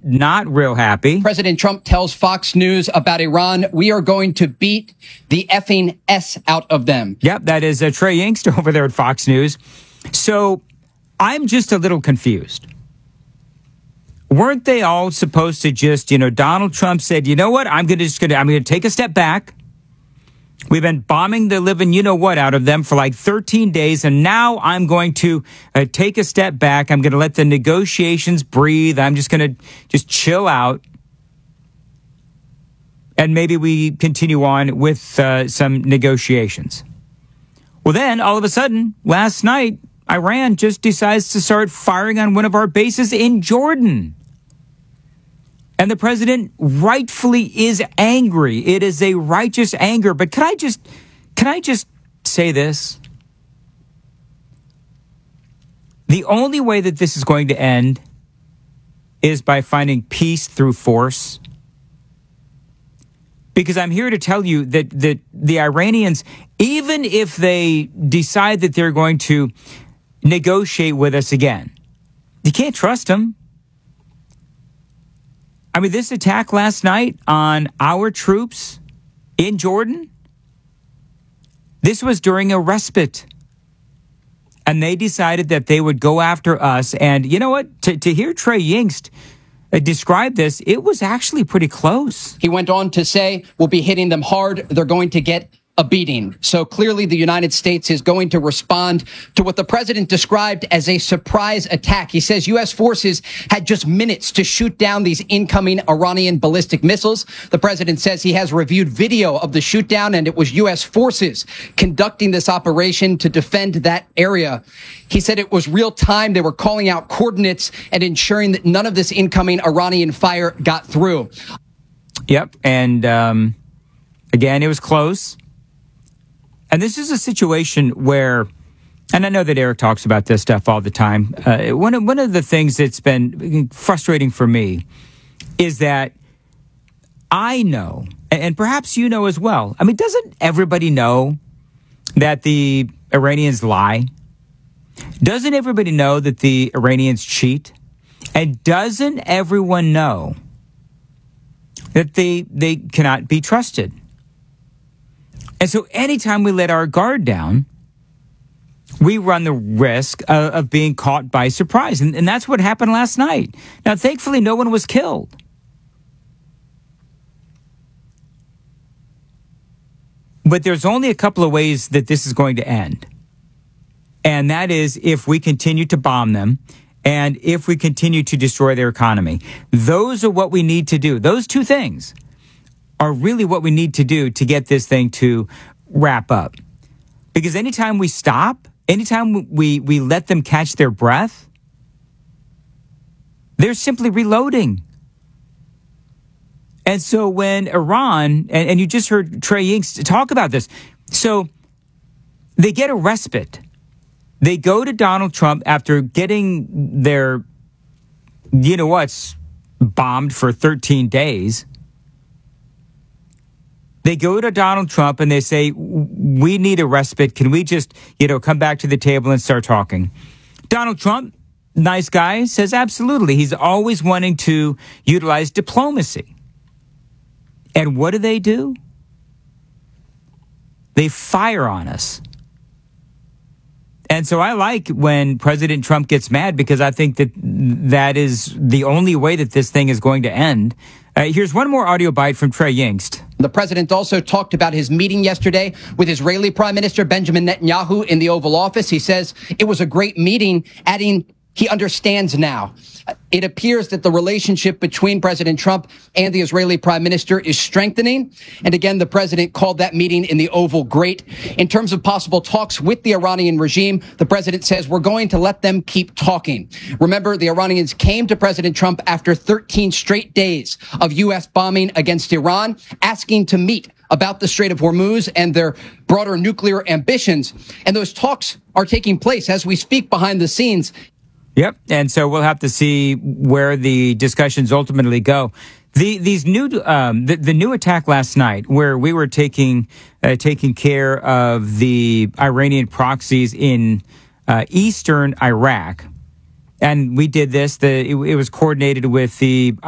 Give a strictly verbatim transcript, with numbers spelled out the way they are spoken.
not real happy. President Trump tells Fox News about Iran, we are going to beat the effing S out of them. Yep, that is uh, Trey Yingst over there at Fox News. So I'm just a little confused. Weren't they all supposed to just, you know, Donald Trump said, you know what, I'm going to just going to, I'm going to take a step back. We've been bombing the living you-know-what out of them for like thirteen days, and now I'm going to uh, take a step back. I'm going to let the negotiations breathe. I'm just going to just chill out. And maybe we continue on with uh, some negotiations. Well, then, all of a sudden, last night, Iran just decides to start firing on one of our bases in Jordan. And the president rightfully is angry. It is a righteous anger. But can I just, can I just say this? The only way that this is going to end is by finding peace through force. Because I'm here to tell you that, that the Iranians, even if they decide that they're going to negotiate with us again, you can't trust them. I mean, this attack last night on our troops in Jordan, this was during a respite. And they decided that they would go after us. And you know what? To, to hear Trey Yingst uh, describe this, it was actually pretty close. He went on to say, we'll be hitting them hard. They're going to get a beating. So clearly the United States is going to respond to what the president described as a surprise attack. He says U S forces had just minutes to shoot down these incoming Iranian ballistic missiles. The president says he has reviewed video of the shoot down, and it was U S forces conducting this operation to defend that area. He said it was real time. They were calling out coordinates and ensuring that none of this incoming Iranian fire got through. Yep. And um, again, it was close. And this is a situation where, and I know that Eric talks about this stuff all the time. Uh, one of, one of the things that's been frustrating for me is that I know, and perhaps you know as well. I mean, doesn't everybody know that the Iranians lie? Doesn't everybody know that the Iranians cheat? And doesn't everyone know that they they cannot be trusted? And so anytime we let our guard down, we run the risk of, of being caught by surprise. And, and that's what happened last night. Now, thankfully, no one was killed. But there's only a couple of ways that this is going to end. And that is if we continue to bomb them and if we continue to destroy their economy. Those are what we need to do. Those two things are really what we need to do to get this thing to wrap up. Because anytime we stop, anytime we, we let them catch their breath, they're simply reloading. And so when Iran, and, and you just heard Trey Yingst talk about this, so they get a respite. They go to Donald Trump after getting their, you know what's, bombed for thirteen days. They go to Donald Trump and they say, we need a respite. Can we just, you know, come back to the table and start talking? Donald Trump, nice guy, says absolutely. He's always wanting to utilize diplomacy. And what do they do? They fire on us. And so I like when President Trump gets mad, because I think that that is the only way that this thing is going to end. Uh, here's one more audio bite from Trey Yingst. The president also talked about his meeting yesterday with Israeli Prime Minister Benjamin Netanyahu in the Oval Office. He says it was a great meeting, adding he understands now. It appears that the relationship between President Trump and the Israeli Prime Minister is strengthening. And again, the president called that meeting in the Oval great. In terms of possible talks with the Iranian regime, the president says we're going to let them keep talking. Remember, the Iranians came to President Trump after thirteen straight days of U S bombing against Iran, asking to meet about the Strait of Hormuz and their broader nuclear ambitions. And those talks are taking place as we speak behind the scenes. Yep. And so we'll have to see where the discussions ultimately go. The these new um, the, the new attack last night, where we were taking uh, taking care of the Iranian proxies in uh, eastern Iraq, and we did this. The it, it was coordinated with the